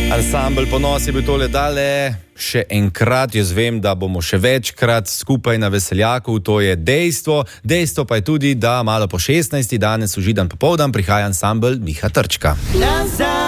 Ansambel Ponos je bil tole dale. Še enkrat, jaz vem, da bomo še večkrat skupaj na Veseljaku, to je dejstvo. Dejstvo pa je tudi, da malo po 16. danes v Židan popoldan prihaja ansambel Miha Trčka.